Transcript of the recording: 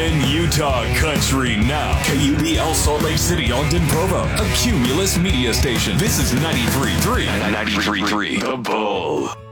in Utah country now. KUBL Salt Lake City, Ogden, Provo. A Cumulus media station. This is 93.3. 93.3. The Bull.